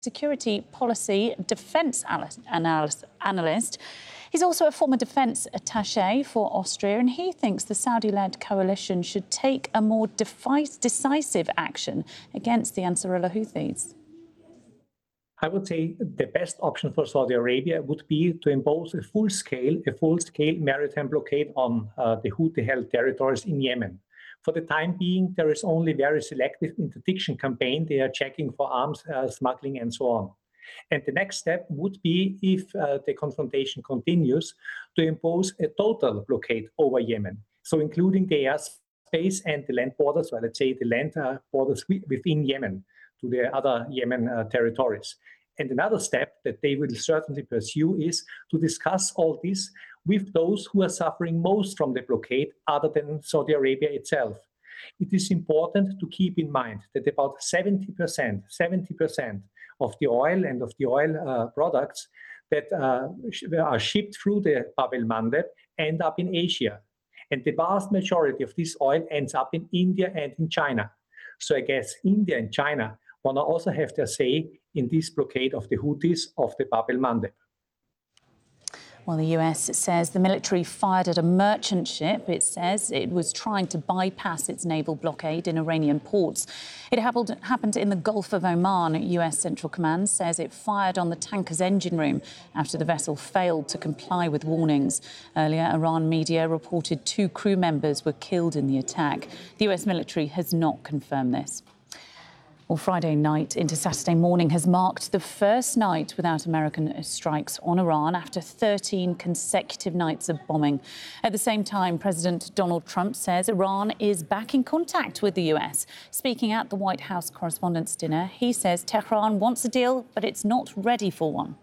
security policy defence analyst. He's also a former defence attaché for Austria, and he thinks the Saudi-led coalition should take a more decisive action against the Ansarullah Houthis. I would say the best option for Saudi Arabia would be to impose a full-scale maritime blockade on the Houthi-held territories in Yemen. For the time being, there is only very selective interdiction campaign. They are checking for arms smuggling and so on. And the next step would be, if the confrontation continues, to impose a total blockade over Yemen. So including the airspace and the land borders, or let's say the land borders within Yemen to the other Yemen territories. And another step that they will certainly pursue is to discuss all this with those who are suffering most from the blockade, other than Saudi Arabia itself. It is important to keep in mind that about 70% of the oil and of the oil products that are shipped through the Bab el-Mandeb end up in Asia. And the vast majority of this oil ends up in India and in China. So I guess India and China want to also have their say in this blockade of the Houthis of the Bab el-Mandeb. Well, the US says the military fired at a merchant ship. It says it was trying to bypass its naval blockade in Iranian ports. It happened in the Gulf of Oman. US Central Command says it fired on the tanker's engine room after the vessel failed to comply with warnings. Earlier, Iran media reported 2 crew members were killed in the attack. The US military has not confirmed this. Well, Friday night into Saturday morning has marked the first night without American strikes on Iran after 13 consecutive nights of bombing. At the same time, President Donald Trump says Iran is back in contact with the US. Speaking at the White House Correspondents' Dinner, he says Tehran wants a deal, but it's not ready for one.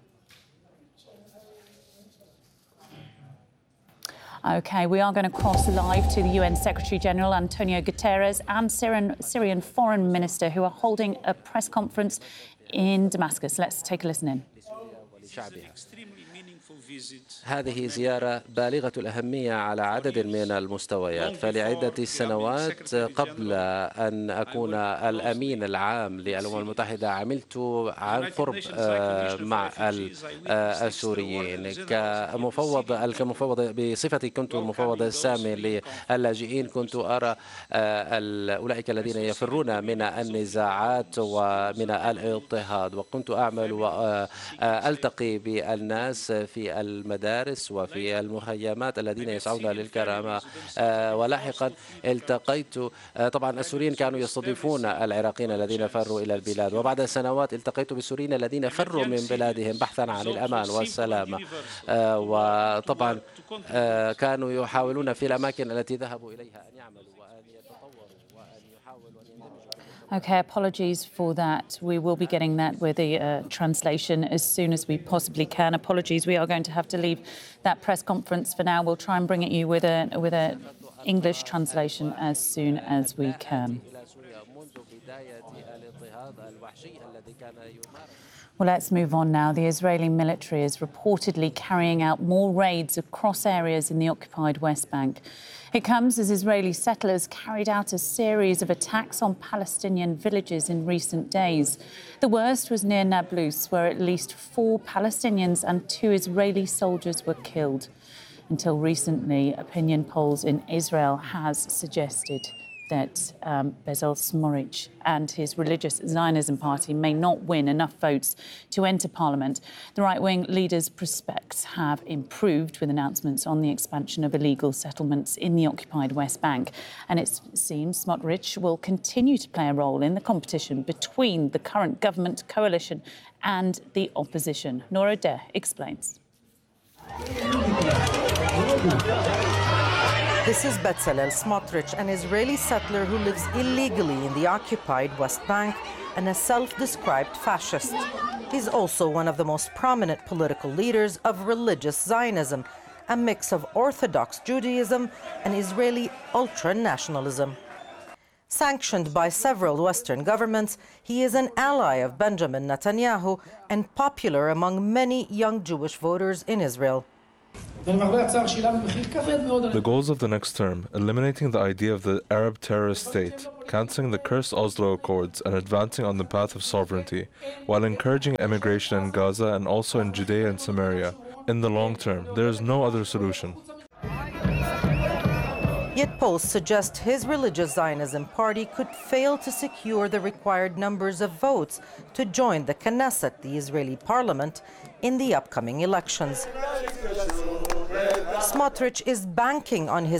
OK, we are going to cross live to the UN Secretary-General Antonio Guterres and Syrian Foreign Minister, who are holding a press conference in Damascus. Let's take a listen in. هذه زيارة بالغة الأهمية على عدد من المستويات، فلعدة سنوات قبل أن أكون الأمين العام للأمم المتحدة عملت عن قرب مع السوريين كمفوض بصفتي. كنت المفوض السامي للاجئين. كنت أرى أولئك الذين يفرون من النزاعات ومن الاضطهاد، وكنت أعمل وألتقي بالناس في المدارس وفي المخيمات الذين يسعون للكرامة. ولاحقا التقيت، طبعا السوريين كانوا يستضيفون العراقيين الذين فروا إلى البلاد، وبعد سنوات التقيت بالسوريين الذين فروا من بلادهم بحثا عن الأمان والسلامة. وطبعا كانوا يحاولون في الأماكن التي ذهبوا إليها أن يعملوا وأن يتطوروا وأن يحاولوا أن يندمجوا. OK, apologies for that. We will be getting that with a translation as soon as we possibly can. Apologies, we are going to have to leave that press conference for now. We'll try and bring it you with a English translation as soon as we can. Well, let's move on now. The Israeli military is reportedly carrying out more raids across areas in the occupied West Bank. It comes as Israeli settlers carried out a series of attacks on Palestinian villages in recent days. The worst was near Nablus, where at least 4 Palestinians and 2 Israeli soldiers were killed. Until recently, opinion polls in Israel has suggested that Bezalel Smotrich and his religious Zionism party may not win enough votes to enter parliament. The right-wing leader's prospects have improved with announcements on the expansion of illegal settlements in the occupied West Bank. And it seems Smotrich will continue to play a role in the competition between the current government coalition and the opposition. Nora Deh explains. This is Bezalel Smotrich, an Israeli settler who lives illegally in the occupied West Bank and a self-described fascist. He's also one of the most prominent political leaders of religious Zionism, a mix of Orthodox Judaism and Israeli ultra-nationalism. Sanctioned by several Western governments, he is an ally of Benjamin Netanyahu and popular among many young Jewish voters in Israel. The goals of the next term: eliminating the idea of the Arab terrorist state, cancelling the cursed Oslo Accords, and advancing on the path of sovereignty, while encouraging emigration in Gaza and also in Judea and Samaria. In the long term, there is no other solution. Yet polls suggest his religious Zionism party could fail to secure the required numbers of votes to join the Knesset, the Israeli parliament, in the upcoming elections. Smotrich is banking on his